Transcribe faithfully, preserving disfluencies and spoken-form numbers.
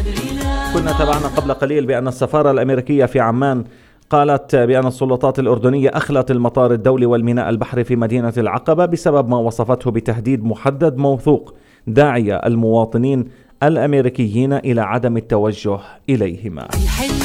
كنا تابعنا قبل قليل بأن السفارة الأمريكية في عمان قالت بأن السلطات الأردنية أخلت المطار الدولي والميناء البحري في مدينة العقبة بسبب ما وصفته بتهديد محدد موثوق، داعية المواطنين الأمريكيين إلى عدم التوجه إليهما.